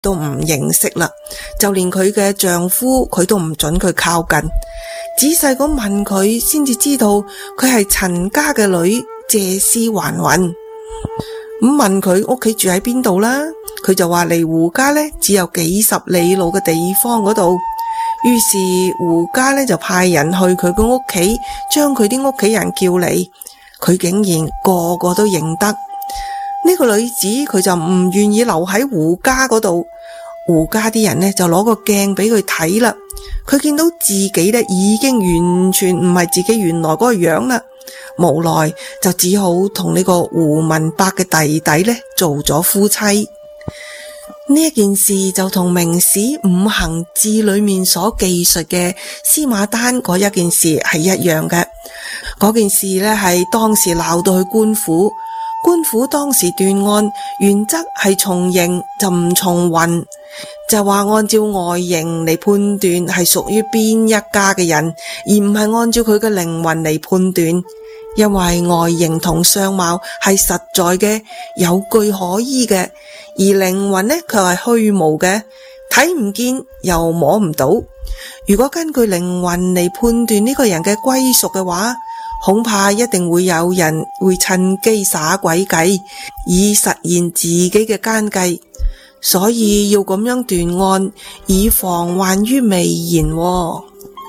都唔認識啦，就連佢嘅丈夫佢都唔准佢靠近。仔細咁問佢，先至知道佢係陳家嘅女謝氏還魂。咁問佢屋企住喺邊度啦，佢就話離胡家呢只有幾十里路嘅地方嗰度。於是胡家呢就派人去佢嘅屋企，將佢啲屋企人叫嚟，佢竟然個個都認得。呢個女子佢就唔願意留喺胡家嗰度，胡家啲人呢就攞個鏡俾佢睇啦。佢見到自己呢已經完全唔係自己原來嗰個樣啦，無奈就只好同呢個胡文伯嘅弟弟呢做咗夫妻。呢一件事就同明史五行志裏面所記述嘅司馬丹嗰一件事係一樣嘅。嗰件事呢係當時鬧到去官府，官府當時斷案原則係從形就唔從魂，就話按照外形嚟判斷係屬於邊一家嘅人，而唔係按照佢嘅靈魂嚟判斷，因為外形同相貌係實在嘅，有據可依嘅，而靈魂呢卻係虛無嘅，睇唔見又摸唔到。如果根據靈魂嚟判斷呢個人嘅歸屬嘅話，恐怕一定會有人會趁機耍詭計，以實現自己嘅奸計，所以要咁樣斷案，以防患於未然喎。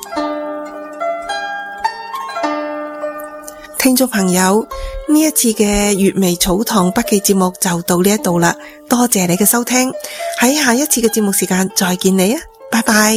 聽眾朋友，呢一次嘅閱微草堂筆記節目就到呢一度啦，多謝你嘅收聽，喺下一次嘅節目時間再見你啊，拜拜。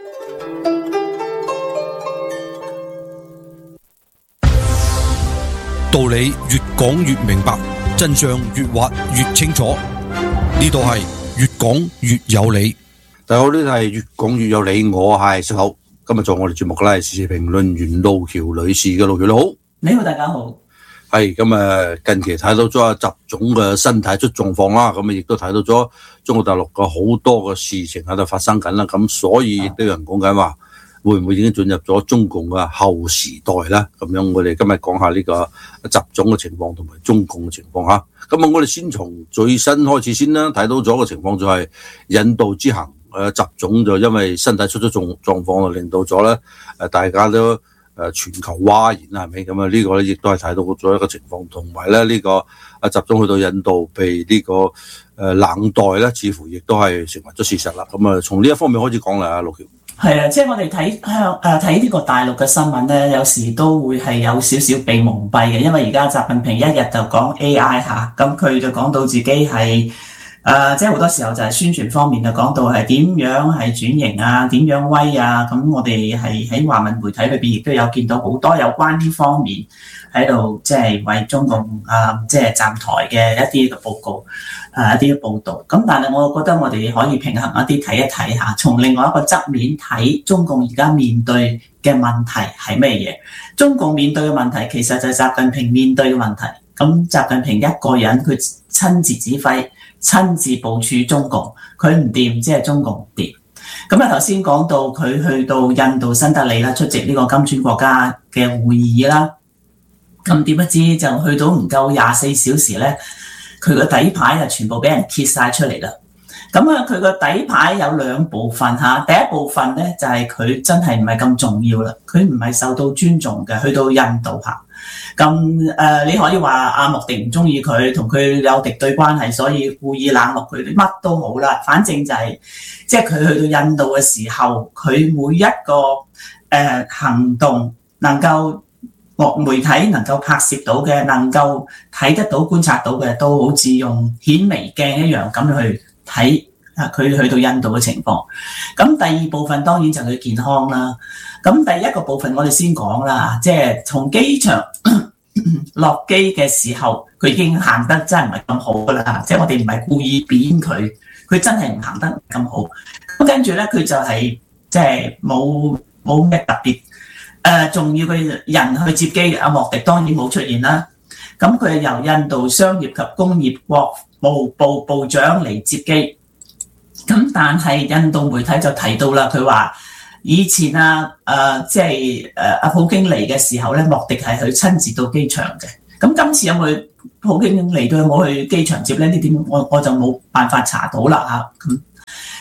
道理越講越明白，真相越挖越清楚。呢度係越講越有理。 大家好，呢度係越講越有理，我係石頭。今日做我哋節目嘅咧係時事評論員路橋女士嘅。路橋你好。 你好，大家好。 係咁近期睇到咗阿習總嘅身體出狀況啦，咁亦都睇到咗中國大陸嘅好多嘅事情喺度發生緊啦，咁所以亦都有人講緊話，會唔會已經進入咗中共嘅後時代咧？咁樣我哋今日講下呢個習總嘅情況同埋中共嘅情況吓。咁我哋先從最新開始先啦，睇到咗嘅情況就係引渡之行，習總就因為身體出咗狀況，令到咗咧大家都全球譁然啦，係咪？咁啊呢個咧亦都係睇到咗一個情況，同埋咧呢個阿習總去到印度被呢個冷待咧，似乎亦都係成為咗事實啦。咁啊從呢一方面開始講啦，阿路橋。 係啊，即係我哋睇呢個大陸嘅新聞咧，有時都會係有少少被蒙蔽嘅，因為而家習近平一日就講 AI 嚇，咁佢就講到自己係即係好多時候就係宣傳方面就講到係點樣係轉型啊，點樣威啊，咁我哋係喺華文媒體裏邊亦都有見到好多有關呢方面喺度即係為中共即係站台嘅一啲嘅報告一啲嘅報導。咁但係我覺得我哋可以平衡一啲睇一睇下，從另外一個側面睇中共而家面對嘅問題係咩嘢？中共面對嘅問題其實就係習近平面對嘅問題。咁習近平一個人佢親自指揮、親自部署中共，佢唔掂，即係中共唔掂。咁啊頭先講到佢去到印度新德里啦，出席呢個金磚國家嘅會議啦。咁點不知就去到唔夠24小時咧，佢個底牌就全部俾人揭晒出嚟啦。咁佢個底牌有兩部分嚇，第一部分咧就係佢真係唔係咁重要啦，佢唔係受到尊重嘅，去到印度嚇。咁你可以話阿莫迪唔中意佢，同佢有敵對關係，所以故意冷落佢，乜都好啦。反正就係即係佢去到印度嘅時候，佢每一個行動能夠媒體能夠拍攝到嘅，能夠睇得到、觀察到嘅，都好似用顯微鏡一樣咁去睇佢去到印度嘅情況。咁第二部分當然就係佢健康啦。咁第一個部分我哋先講啦，即係從機場落機嘅時候，佢已經行得真係唔係咁好噶啦。即係我哋唔係故意扁佢，佢真係唔行得咁好。咁跟住咧，佢就係即係冇咩特別重要嘅人去接機。阿莫迪當然冇出現啦。咁佢係由印度商業及工業國務部部長嚟接機。咁但係印度媒體就提到啦，佢話以前即係阿普京嚟嘅時候咧，莫迪係去親自到機場嘅。咁今次有冇普京嚟到有冇去機場接咧？呢點我就冇辦法查到啦嚇。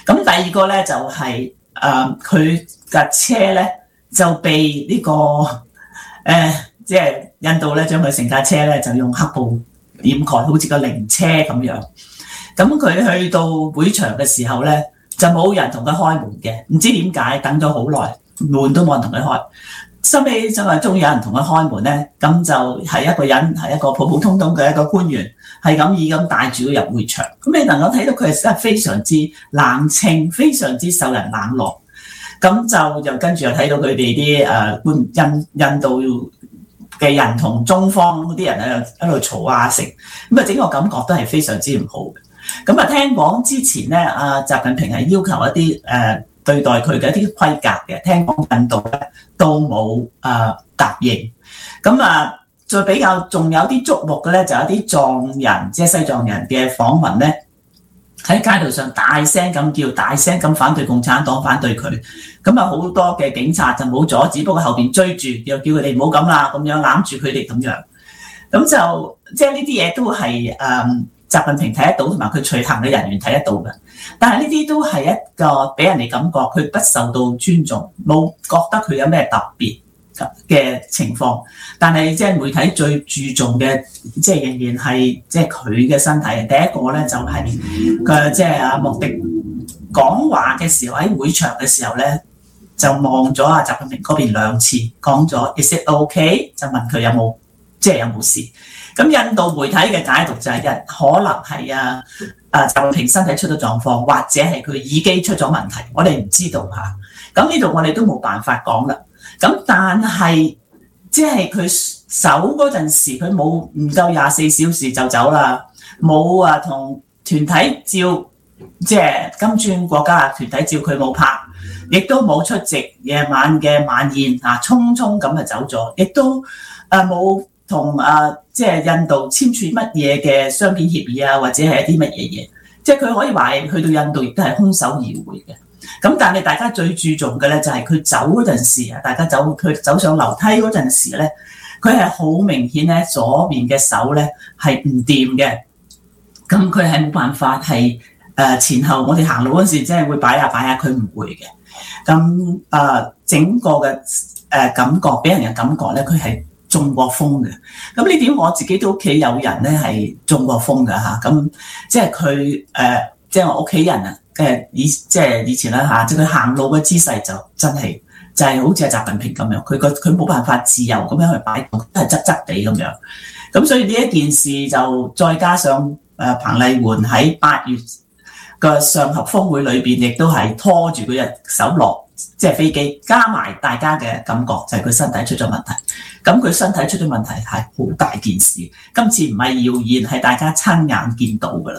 咁第二個咧就係佢架車咧就被呢、個即係印度咧將佢成架車咧就用黑布掩蓋，好似個靈車咁樣。咁佢去到會場嘅時候咧，就冇人同佢開門嘅，唔知點解等咗好耐，門都冇人同佢開。收尾就話終於有人同佢開門咧，咁就係一個人，係一個普普通通嘅一個官員，係咁以咁帶住佢入會場。咁你能夠睇到佢係真係非常之冷清，非常之受人冷落。咁就跟住又睇到佢哋啲印度嘅人同中方嗰啲人喺度嘈啊食，咁啊整個感覺都係非常之唔好嘅。咁啊聽講之前咧，習近平係要求一啲對待佢嘅一啲規格嘅，聽講印度咧都冇答應。咁再比較仲有啲觸目嘅咧，就有啲藏人，即係西藏人嘅訪問咧，喺街道上大聲咁叫，大聲咁反對共產黨，反對佢。咁好多嘅警察就冇阻止，不過後邊追住又叫佢哋唔好咁啦，咁樣攬住佢哋咁樣。咁就即係呢啲嘢都係習近平睇得到，同埋佢隨行嘅人員睇得到嘅。但係呢啲都係一個俾人哋感覺佢不受到尊重，冇覺得佢有咩特別嘅情況。但係即係媒體最注重嘅，即係仍然係即係佢嘅身體。第一個咧就係佢即係莫迪講話嘅時候，喺會場嘅時候咧，就望咗習近平嗰邊兩次，講咗 Is it OK？ 就問佢有冇事。咁印度媒體嘅解讀就係可能係習近平身體出咗狀況，或者係佢耳機出咗問題，我哋唔知道嚇。咁呢度我哋都冇辦法講啦。咁但係即係佢走嗰陣時，佢冇唔夠24小時就走啦，冇同團體照，即係金磚國家嘅團體照佢冇拍，亦都冇出席夜晚嘅晚宴匆匆咁就走咗，亦都冇同即係印度簽署乜嘢嘅雙邊協議或者係一啲乜嘢嘢，即係佢可以話係去到印度亦都係空手而回嘅。咁但係大家最注重嘅咧就係佢走嗰陣時大家佢走上樓梯嗰陣時咧，佢係好明顯咧左邊嘅手咧係唔掂嘅。咁佢係冇辦法係前後我哋行路嗰陣時即係會擺下，佢唔會嘅。咁整個嘅感覺俾人嘅感覺咧，佢係中過風嘅。咁呢點我自己都屋企有人咧係中過風嘅嚇。咁即係佢即係我屋企人即係以前啦即係佢行路嘅姿勢就真係就係好似係習近平咁樣，佢冇辦法自由咁樣去擺動，都係側側地咁樣。咁所以呢一件事就再加上彭麗媛喺8月嘅上合峰會裏邊，亦都係拖住佢隻手落即係飛機，加埋大家嘅感覺就係佢身體出咗問題。咁佢身體出咗問題係好大件事，今次唔係謠言，係大家親眼見到噶啦。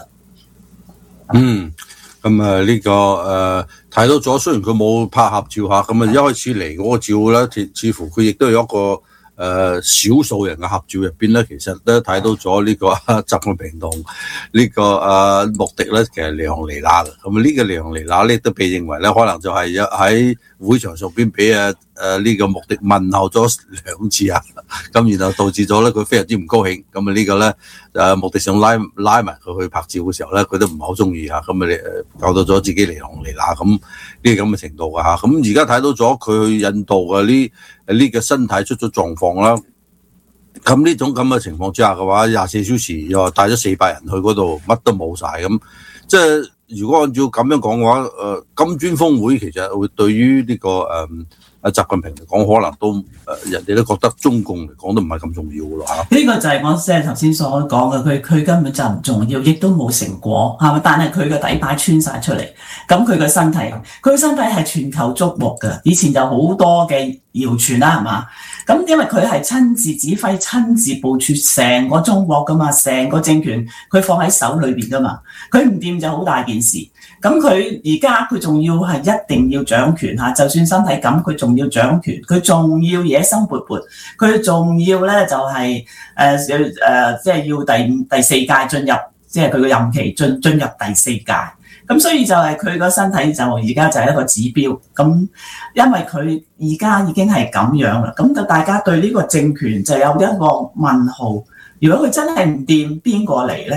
咁呢個睇到咗，雖然佢冇拍合照嚇，咁一開始嚟嗰個照咧，似乎佢亦都有一個少數人嘅合照入邊咧，其實都睇到咗呢個習近平同呢個莫迪咧，其實離行離迾嘅。咁呢個離行離迾咧，都被認為咧，可能就係喺會場上邊俾呢個莫迪問候咗2次咁然後導致咗咧佢非常之唔高興。咁呢個咧莫迪想拉埋佢去拍照嘅時候咧，佢都唔係好中意咁搞到咗自己離行離迾咁呢個咁嘅程度㗎嚇。咁而家睇到咗佢去印度嘅呢個身體出咗狀況啦。咁呢種咁嘅情況之下嘅話，24小時又話帶咗400人去嗰度，乜都冇晒咁。即係如果按照咁樣講嘅話，金磚峰會其實會對於呢個習近平嚟講，可能都人哋都覺得中共嚟講都唔係咁重要咯嚇。 呢個就係我即係頭先所講嘅，佢根本就唔重要，亦都冇成果係咪？但係佢嘅底牌穿晒出嚟，咁佢嘅身體係全球矚目嘅。以前有好多嘅謠傳啦，係嘛？咁因為佢係親自指揮、親自部署成個中國噶嘛，成個政權佢放喺手裏邊噶嘛，佢唔掂就好大件事。咁佢而家佢仲要係一定要掌權嚇，就算身體咁，佢仲要掌權，佢仲要野心勃勃，佢仲要咧就係即係要第4屆進入，即係佢嘅任期進入第4屆。咁所以就係佢個身體就而家就係一個指標。咁因為佢而家已經係咁樣啦，咁就大家對呢個政權就有一個問號。如果佢真係唔掂，邊個嚟咧？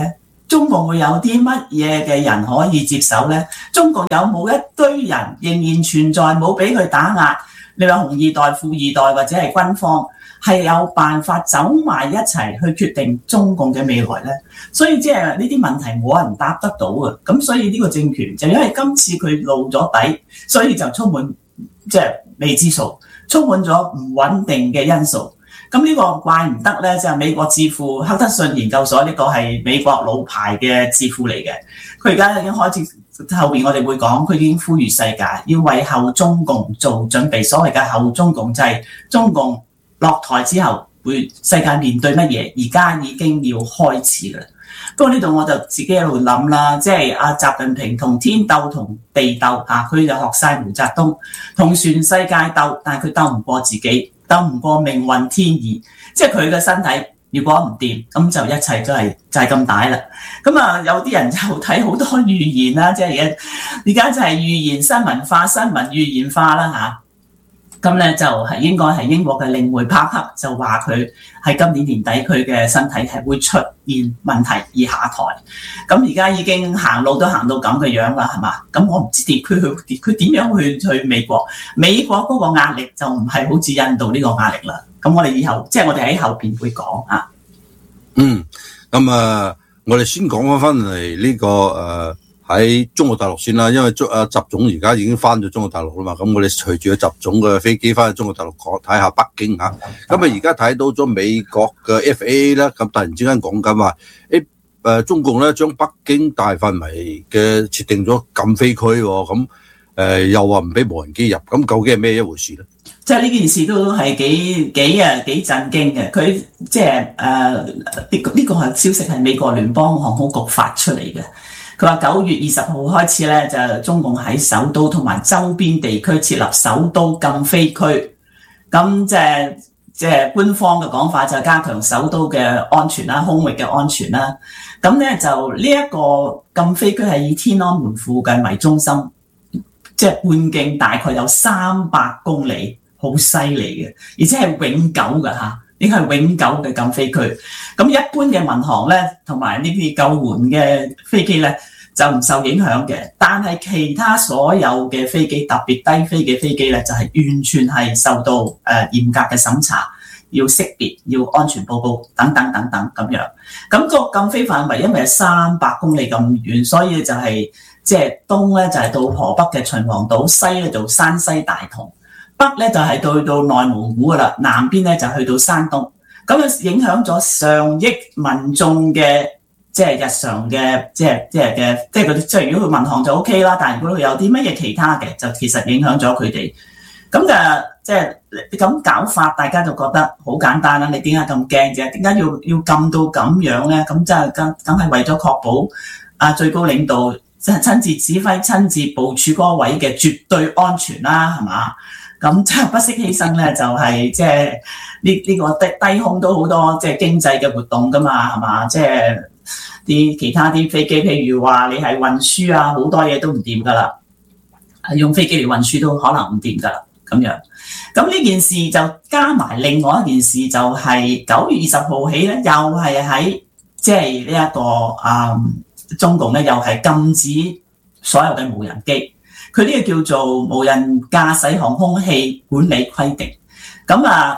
中共會有啲乜嘢嘅人可以接手呢？中共有冇一堆人仍然存在，冇俾佢打壓？你話紅二代、富二代或者係軍方係有辦法走埋一齊去決定中共嘅未來呢？所以即係呢啲問題冇人答得到嘅。咁所以呢個政權就因為今次佢露咗底，所以就充滿即係未知數，充滿咗唔穩定嘅因素。咁呢個怪唔得咧，就係美國智庫赫德遜研究所，呢個係美國老牌嘅智庫嚟嘅。佢而家已經開始，後邊我哋會講，佢已經呼籲世界要為後中共做準備。所謂嘅後中共就係中共落台之後，會世界面對乜嘢？而家已經要開始啦。不過呢度我就自己喺度諗啦，即係阿習近平同天鬥同地鬥嚇，佢就學晒毛澤東同全世界鬥，但係佢鬥唔過自己。鬥唔過命運天意，即係佢嘅身體如果唔掂，咁就一切都係就係咁大啦。咁啊，有啲人就睇好多預言啦，即係而家就係預言新聞化、新聞預言化啦嚇。咁咧就係應該係英國嘅領匯帕克就話佢喺今年年底佢嘅身體係會出現問題而下台。咁而家已經行路都行到咁嘅樣啦，係嘛？咁我唔知佢點樣去美國？美國嗰個壓力就唔係好似印度呢個壓力啦。咁我哋以後即係我哋喺後邊會講啊。 咁我哋先講翻嚟呢個喺中國大陸先啦，因為習總而家已經翻咗中國大陸啦嘛，咁我哋隨住習總嘅飛機翻去中國大陸睇下北京嚇，咁而家睇到咗美國嘅 FAA 啦，咁突然之間講緊話，中共咧將北京大範圍嘅設定咗禁飛區喎，咁又話唔俾無人機入，咁究竟係咩一回事咧？ 即係呢件事都係幾震驚嘅，佢即係呢個係消息係美國聯邦航空局發出嚟嘅。佢話9月20號開始咧，就中共喺首都同埋周邊地區設立首都禁飛區。咁即係官方嘅講法就加強首都嘅安全啦、空域嘅安全啦。咁咧就呢一個禁飛區係以天安門附近為中心，即係半徑大概有300公里，好犀利嘅，而且係永久嘅嚇。呢個係永久嘅禁飛區，咁一般嘅民航咧，同埋呢啲救援嘅飛機咧，就唔受影響嘅。但係其他所有嘅飛機，特別低飛嘅飛機咧，就係完全係受到嚴格嘅審查，要識別、要安全報告等等等等咁樣。咁個禁飛範圍因為係300公里咁遠，所以就係即係東咧就係到河北嘅秦皇島，西咧就山西大同。北咧就係到內蒙古噶啦，南邊咧就去到山東，咁啊影響咗上億民眾嘅即係日常嘅即係嗰啲，即係如果佢民航就 OK 啦，但係如果佢有啲乜嘢其他嘅，就其實影響咗佢哋。咁就即係咁搞法，大家就覺得好簡單啦。你點解咁驚啫？點解要禁到咁樣咧？咁即係梗係為咗確保最高領導即係親自指揮、親自部署嗰位嘅絕對安全啦，係嘛？咁即係不惜犧牲咧，就係即係呢個低空都好多即係經濟嘅活動噶嘛，係嘛？即係啲其他啲飛機，譬如話你係運輸啊，好多嘢都唔掂噶啦，用飛機嚟運輸都可能唔掂噶啦，咁樣。咁呢件事就加埋另外一件事，就係9月20號起咧，又係喺即係呢一個中共咧，又係禁止所有嘅無人機。佢呢個叫做無人駕駛航空器管理規定。咁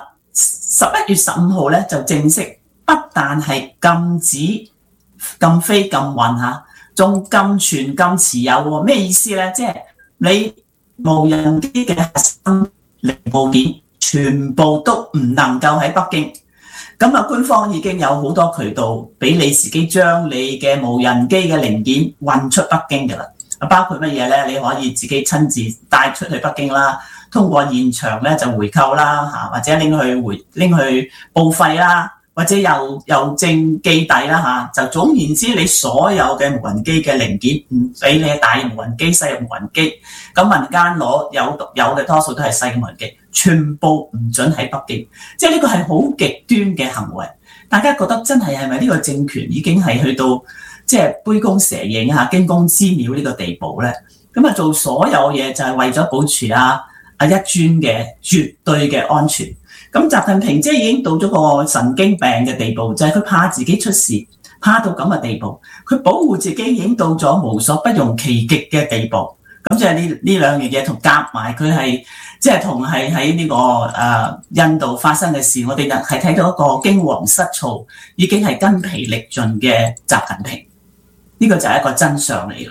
11月15號咧就正式不但係禁止禁飛禁運嚇，仲全禁持有喎。咩意思咧？即係你無人機嘅核心零部件全部都唔能夠喺北京。咁官方已經有好多渠道俾你自己將你嘅無人機嘅零件運出北京㗎啦。包括乜嘢咧？你可以自己親自帶出去北京啦，通過現場咧就回購啦嚇，或者拎去報廢啦，或者郵政寄遞啦嚇。就總言之，你所有嘅無人機嘅零件唔俾你大無人機、細無人機，咁民間攞有嘅多數都係細無人機，全部唔準喺北京。即係呢個係好極端嘅行為。大家覺得真係咪呢個政權已經係去到即係杯弓蛇影嚇、驚弓之鳥呢個地步咧？咁做所有嘢就係為咗保持一尊嘅絕對嘅安全。咁習近平即係已經到咗個神經病嘅地步，就係佢怕自己出事， 怕到咁嘅地步，佢保護自己已經到咗無所不用其極嘅地步。咁即係呢兩樣嘢同夾埋，佢係即係同係喺呢個印度發生嘅事，我哋係睇到一個驚惶失措，已經係筋疲力盡嘅習近平。呢個就係一個真相嚟嘅。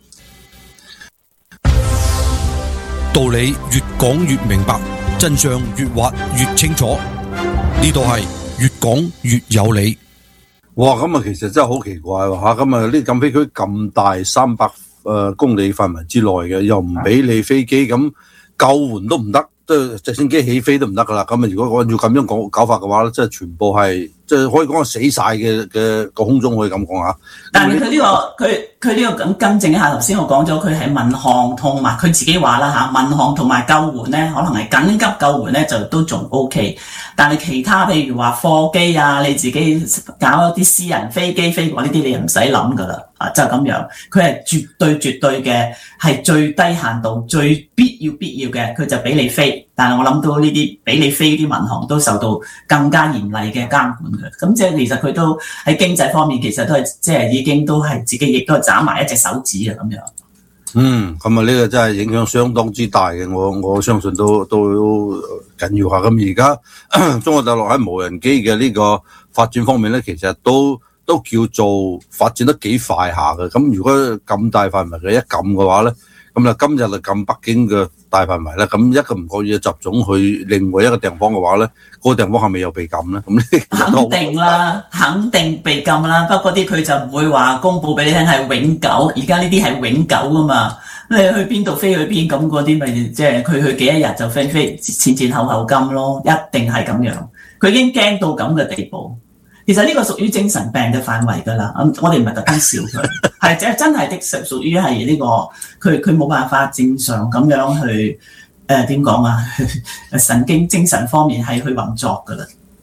道理越講越明白，真相越挖越清楚。呢度係越講越有理。 哇！咁啊，其實真係好奇怪喎嚇。咁啊，呢禁飛區咁大，300公里範圍之內嘅，又唔俾你飛機，咁救援都唔得，即係直升機起飛都唔得噶啦。咁啊，如果按照咁樣搞法嘅話咧，即係全部係即係可以講係死晒嘅個空中，可以咁講嚇。 但係佢呢個咁更正一下，頭先我講咗佢係民航同埋佢自己話啦嚇，民航同埋救援咧，可能係緊急救援咧就都仲 OK， 但係其他譬如話貨機啊，你自己搞一啲私人飛機飛過呢啲，你又唔使諗噶啦，就係咁樣。佢係絕對嘅係最低限度、最必要嘅，佢就俾你飛。但係我諗到呢啲俾你飛啲民航都受到更加嚴厲嘅監管嘅。咁即係其實佢都喺經濟方面其實都係即係已經都係自己亦都係斬埋一隻手指啊咁樣。 咁啊呢個真係影響相當之大嘅，我相信都緊要下。咁而家中國大陸喺無人機嘅呢個發展方面咧，其實都叫做發展得幾快下嘅。咁如果咁大範圍嘅一撳嘅話咧，咁啊今日就撳北京嘅大範圍咧，咁一個唔覺意集中去另外一個地方嘅話咧，嗰個地方係咪又被禁咧？咁肯定啦，肯定被禁啦。不過啲佢就唔會話公佈俾你聽係永久，而家呢啲係永久噶嘛。你去邊度飛去邊，咁嗰啲咪即係佢去幾一日就飛前後禁咯，一定係咁樣。佢已經驚到咁嘅地步。其實呢個屬於精神病嘅範圍㗎啦，我哋唔係特登笑佢，係真係的屬於係呢個佢冇辦法正常咁樣去點講啊？神經精神方面係去運作㗎啦。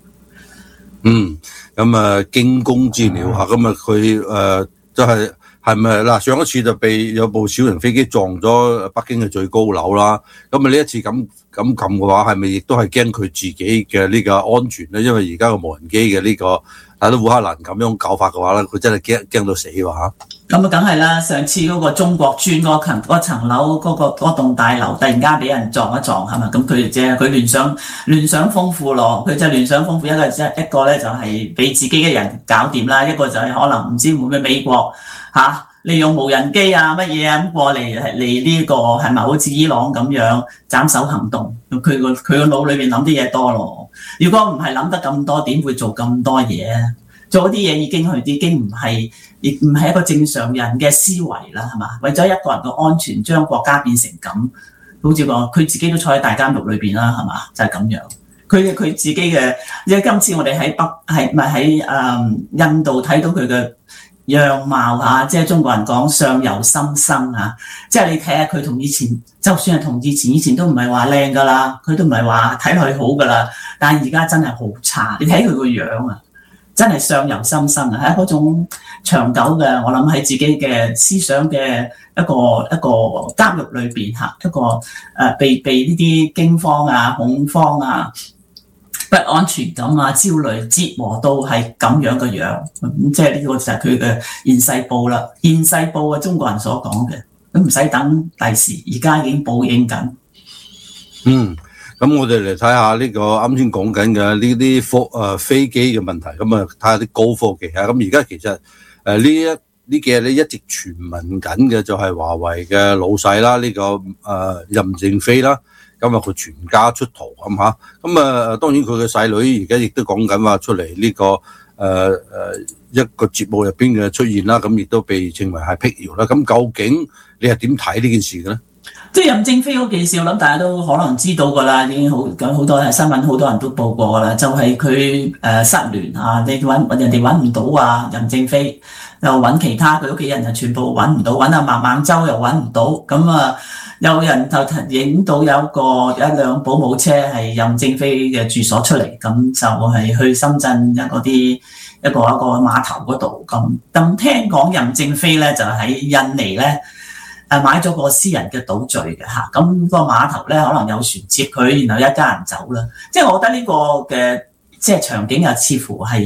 咁驚弓之鳥嚇，咁啊佢就係咪嗱？上一次就被有部小型飛機撞咗北京嘅最高樓啦。咁啊呢一次咁撳嘅話，係咪亦都係驚佢自己嘅呢個安全咧？因為而家個無人機嘅呢個睇到烏克蘭咁樣搞法嘅話咧，佢真係驚到死喎嚇。咁啊， 梗係啦！上次嗰個中國村嗰層樓嗰棟大樓突然間俾人撞一撞係嘛？咁佢聯想豐富咯，佢就聯想豐富一個咧就係俾自己嘅人搞掂啦，一個就係可能唔知會唔會美國利用無人機啊乜嘢咁過嚟呢個係咪好似伊朗咁樣斬首行動？佢個腦裏面諗啲嘢多咯。如果唔係諗得咁多，點會做咁多嘢啊？做啲嘢已經唔係一個正常人嘅思維啦，係嘛？為咗一個人嘅安全，將國家變成咁，好似佢自己都坐喺大監獄裏邊啦，係嘛？就係咁樣。佢自己嘅，因為今次我哋喺印度睇到佢嘅樣貌嚇，即係中國人講相由心生嚇，即係你睇下佢同以前，就算係同以前都唔係話靚噶啦，佢都唔係話睇落去好噶啦，但係而家真係好差。你睇佢個樣啊，真係相由心生啊，係嗰種長久嘅，我諗喺自己嘅思想嘅一個監獄裏邊嚇，一個被呢啲驚慌啊、恐慌啊、不安全感啊、焦慮折磨到係咁樣嘅樣，即係呢個就係佢嘅現世報啦。現世報啊，中國人所講嘅，咁唔使等第時，而家已經報應緊。 咁我哋嚟睇下呢個啱先講緊嘅呢啲飛機嘅問題，咁啊睇下啲高科技啊。咁而家其實呢幾日咧一直傳聞緊嘅就係華為嘅老細啦，呢個任正非啦。咁啊，佢全家出逃咁嚇，咁啊當然佢嘅細女而家亦都講緊話出嚟呢個一個節目入邊嘅出現啦，咁亦都被稱為係辟謠啦。咁究竟你係點睇呢件事嘅咧？ 即係任正非嗰件事，我諗大家都可能知道㗎啦，已經好多新聞好多人都報過㗎啦，就係佢失聯啊，你人哋揾唔到啊，任正非又揾其他佢屋企人就全部揾唔到，揾阿孟晚舟又揾唔到，咁啊有人就影到有一輛保姆車係任正非嘅住所出嚟，咁就係去深圳一個碼頭嗰度咁聽講任正非咧就喺印尼咧買咗個私人嘅島嶼嘅嚇，咁個碼頭咧可能有船接佢，然後一家人走啦。即係我覺得呢個嘅即係場景又似乎係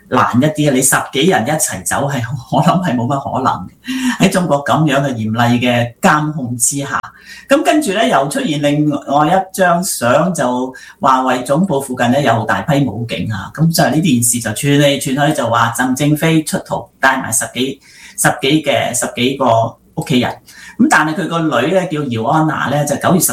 難一啲啊！你10幾人一齊走係我諗係冇乜可能嘅。喺中國咁樣嘅嚴厲嘅監控之下，咁跟住咧又出現另外一張相，就華為總部附近咧有大批武警啊！咁就係呢件事就傳嚟傳去，就話鄧正飛出逃帶埋十幾個屋企人。咁但係佢個女咧叫姚安娜咧，就9月